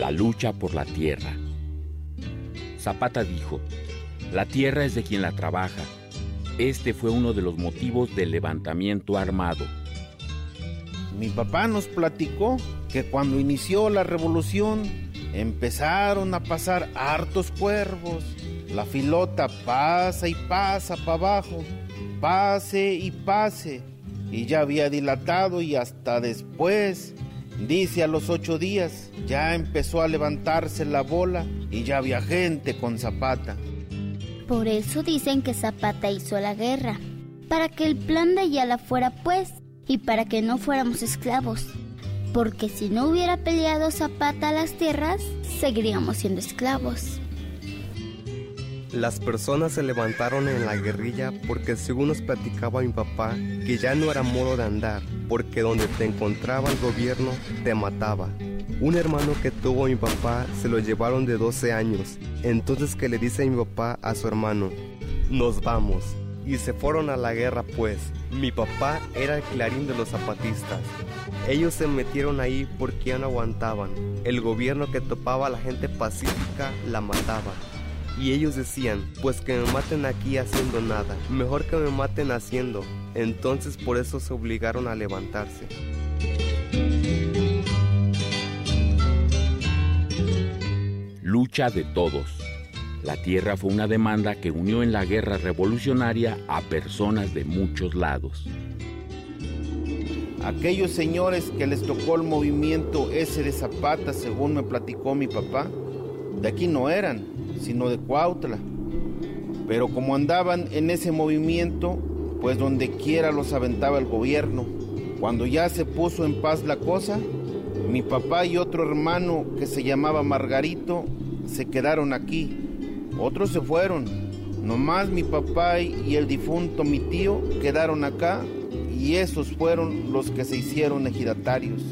La lucha por la tierra. Zapata dijo: la tierra es de quien la trabaja. Este fue uno de los motivos del levantamiento armado. Mi papá nos platicó que cuando inició la revolución empezaron a pasar hartos cuervos. La filota pasa y pasa para abajo, pase y pase, y ya había dilatado y hasta después, dice a los 8 días, ya empezó a levantarse la bola y ya había gente con Zapata. Por eso dicen que Zapata hizo la guerra, para que el plan de Ayala fuera pues, y para que no fuéramos esclavos. Porque si no hubiera peleado Zapata las tierras, seguiríamos siendo esclavos. Las personas se levantaron en la guerrilla porque según nos platicaba mi papá, que ya no era modo de andar, porque donde te encontraba el gobierno, te mataba. Un hermano que tuvo mi papá se lo llevaron de 12 años, entonces que le dice mi papá a su hermano: nos vamos. Y se fueron a la guerra pues. Mi papá era el clarín de los zapatistas. Ellos se metieron ahí porque ya no aguantaban. El gobierno que topaba a la gente pacífica la mataba. Y ellos decían: pues que me maten aquí haciendo nada, mejor que me maten haciendo. Entonces por eso se obligaron a levantarse. Lucha de todos. La tierra fue una demanda que unió en la guerra revolucionaria a personas de muchos lados. Aquellos señores que les tocó el movimiento ese de Zapata, según me platicó mi papá, de aquí no eran, sino de Cuautla. Pero como andaban en ese movimiento, pues donde quiera los aventaba el gobierno. Cuando ya se puso en paz la cosa, mi papá y otro hermano que se llamaba Margarito se quedaron aquí. Otros se fueron, nomás mi papá y el difunto mi tío quedaron acá, y esos fueron los que se hicieron ejidatarios.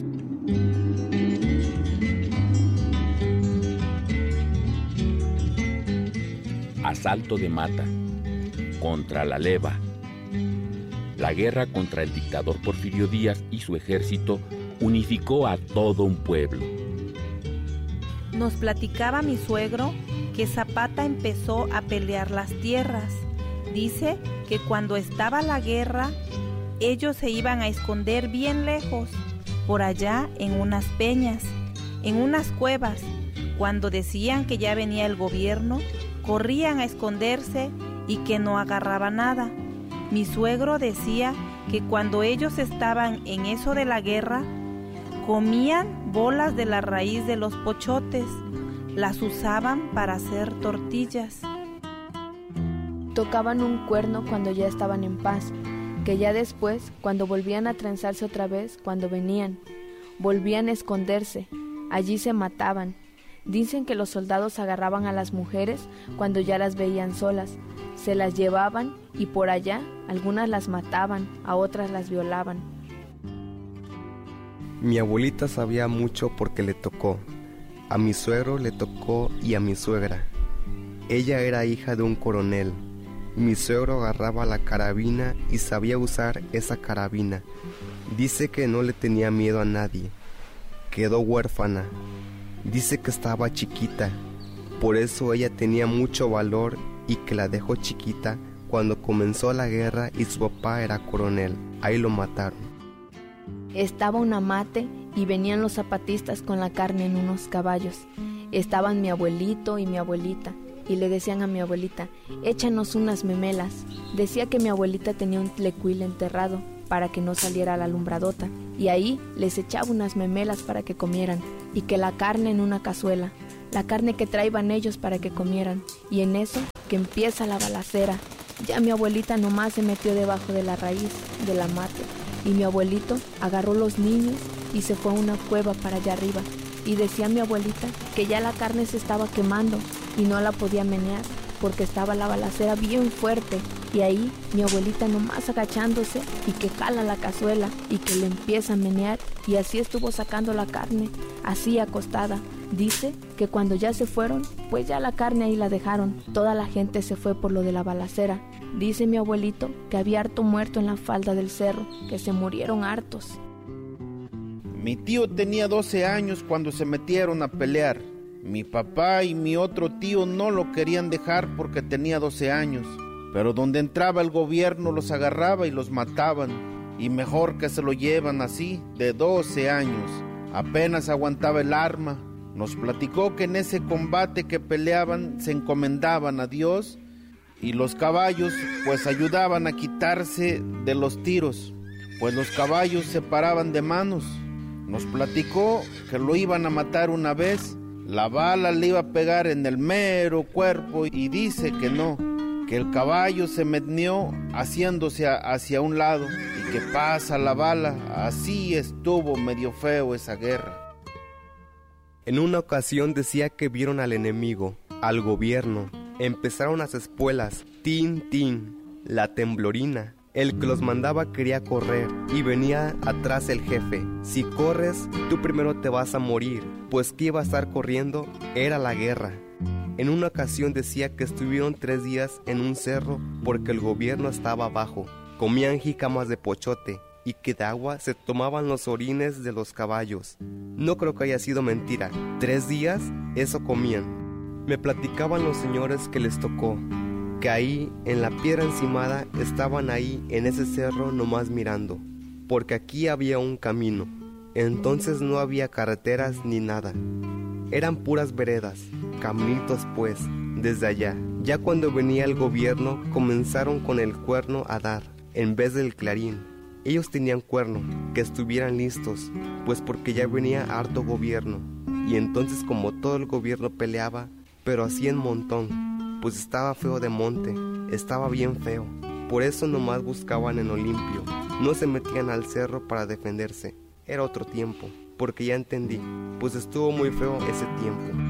Asalto de Mata, contra la leva. La guerra contra el dictador Porfirio Díaz y su ejército unificó a todo un pueblo. Nos platicaba mi suegro que Zapata empezó a pelear las tierras. Dice que cuando estaba la guerra, ellos se iban a esconder bien lejos, por allá en unas peñas, en unas cuevas. Cuando decían que ya venía el gobierno, corrían a esconderse y que no agarraba nada. Mi suegro decía que cuando ellos estaban en eso de la guerra, comían bolas de la raíz de los pochotes, las usaban para hacer tortillas. Tocaban un cuerno cuando ya estaban en paz, que ya después, cuando volvían a trenzarse otra vez, cuando venían, volvían a esconderse, allí se mataban. Dicen que los soldados agarraban a las mujeres cuando ya las veían solas, se las llevaban y por allá algunas las mataban, a otras las violaban. Mi abuelita sabía mucho porque le tocó. A mi suegro le tocó y a mi suegra. Ella era hija de un coronel. Mi suegro agarraba la carabina y sabía usar esa carabina. Dice que no le tenía miedo a nadie. Quedó huérfana. Dice que estaba chiquita. Por eso ella tenía mucho valor y que la dejó chiquita cuando comenzó la guerra y su papá era coronel. Ahí lo mataron. Estaba un amate y venían los zapatistas con la carne en unos caballos. Estaban mi abuelito y mi abuelita. Y le decían a mi abuelita: échanos unas memelas. Decía que mi abuelita tenía un tlecuil enterrado para que no saliera la alumbradota, y ahí les echaba unas memelas para que comieran, y que la carne en una cazuela, la carne que traían ellos para que comieran, y en eso que empieza la balacera. Ya mi abuelita nomás se metió debajo de la raíz del amate, y mi abuelito agarró los niños y se fue a una cueva para allá arriba, y decía mi abuelita que ya la carne se estaba quemando y no la podía menear porque estaba la balacera bien fuerte, y ahí mi abuelita nomás agachándose y que jala la cazuela y que le empieza a menear, y así estuvo sacando la carne, así acostada. Dice que cuando ya se fueron, pues ya la carne ahí la dejaron. Toda la gente se fue por lo de la balacera. Dice mi abuelito que había harto muerto en la falda del cerro, que se murieron hartos. Mi tío tenía 12 años cuando se metieron a pelear. Mi papá y mi otro tío no lo querían dejar porque tenía 12 años. Pero donde entraba el gobierno los agarraba y los mataban. Y mejor que se lo llevan así, de 12 años. Apenas aguantaba el arma. Nos platicó que en ese combate que peleaban se encomendaban a Dios y los caballos pues ayudaban a quitarse de los tiros, pues los caballos se paraban de manos. Nos platicó que lo iban a matar una vez, la bala le iba a pegar en el mero cuerpo y dice que no, que el caballo se metió haciéndose hacia un lado y que pasa la bala. Así estuvo medio feo esa guerra. En una ocasión decía que vieron al enemigo, al gobierno. Empezaron las espuelas, tin, tin, la temblorina. El que los mandaba quería correr y venía atrás el jefe. Si corres, tú primero te vas a morir, pues que iba a estar corriendo era la guerra. En una ocasión decía que estuvieron 3 días en un cerro porque el gobierno estaba abajo. Comían jícamas de pochote y que de agua se tomaban los orines de los caballos. No creo que haya sido mentira. 3 días, eso comían. Me platicaban los señores que les tocó, que ahí, en la piedra encimada, estaban ahí en ese cerro nomás mirando, porque aquí había un camino. Entonces no había carreteras ni nada. Eran puras veredas, caminitos pues, desde allá. Ya cuando venía el gobierno, comenzaron con el cuerno a dar, en vez del clarín. Ellos tenían cuerno, que estuvieran listos, pues porque ya venía harto gobierno. Y entonces como todo el gobierno peleaba, pero así en montón, pues estaba feo de monte, estaba bien feo. Por eso nomás buscaban en lo limpio, no se metían al cerro para defenderse. Era otro tiempo, porque ya entendí, pues estuvo muy feo ese tiempo.